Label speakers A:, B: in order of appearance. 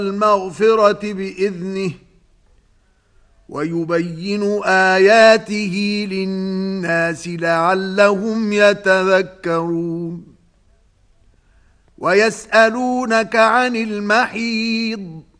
A: المغفرة بإذنه ويبين آياته للناس لعلهم يتذكرون. ويسألونك عن المحيض